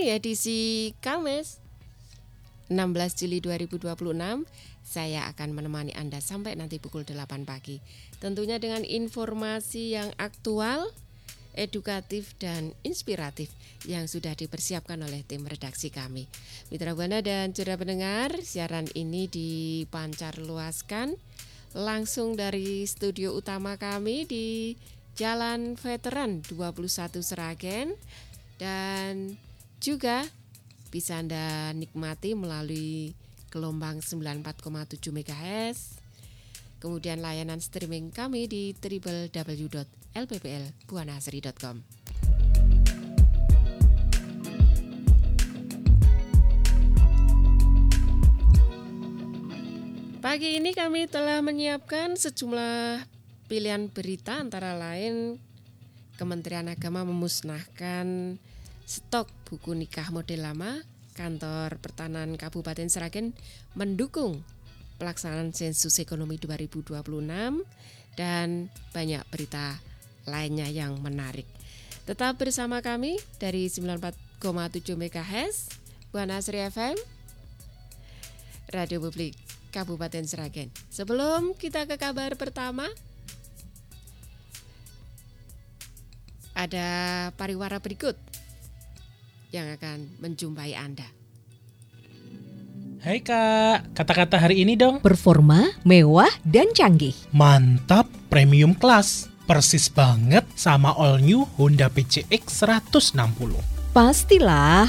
edisi Kamis 16 Juli 2026. Saya akan menemani Anda sampai nanti pukul 8 pagi. Tentunya dengan informasi yang aktual, edukatif dan inspiratif yang sudah dipersiapkan oleh tim redaksi kami. Mitra Buana dan saudara pendengar, siaran ini dipancar luaskan langsung dari studio utama kami di Jalan Veteran 21 Sragen, dan juga bisa Anda nikmati melalui gelombang 94,7 MHz. Kemudian layanan streaming kami di www.lpplbuanasri.com. Pagi ini kami telah menyiapkan sejumlah pilihan berita, antara lain Kementerian Agama memusnahkan stok buku nikah model lama, Kantor Pertanahan Kabupaten Sragen mendukung pelaksanaan sensus ekonomi 2026, dan banyak berita lainnya yang menarik. Tetap bersama kami dari 94,7 MHz Buana Asri FM, Radio Publik Kabupaten Sragen. Sebelum kita ke kabar pertama, ada pariwara berikut yang akan menjumpai Anda. Hai Kak, kata-kata hari ini dong. Performa, mewah, dan canggih. Mantap, premium class. Persis banget sama all new Honda PCX 160. Pastilah